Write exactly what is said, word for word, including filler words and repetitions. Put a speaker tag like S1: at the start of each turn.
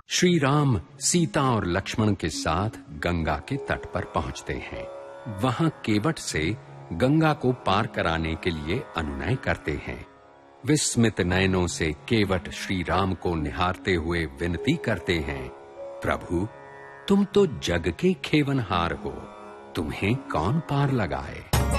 S1: श्री राम सीता और लक्ष्मण के साथ गंगा के तट पर पहुंचते हैं। वहां केवट से गंगा को पार कराने के लिए अनुनय करते हैं। विस्मित नयनों से केवट श्री राम को निहारते हुए विनती करते हैं, प्रभु, तुम तो जग के खेवनहार हो, तुम्हें कौन पार लगाए।